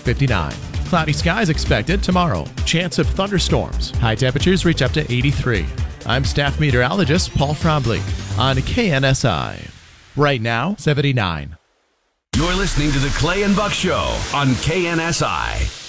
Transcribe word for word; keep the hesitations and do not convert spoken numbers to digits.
fifty-nine. Cloudy skies expected tomorrow. Chance of thunderstorms. High temperatures reach up to eighty-three. I'm staff meteorologist Paul Frombley on K N S I. Right now, seventy-nine. You're listening to the Clay and Buck Show on K N S I.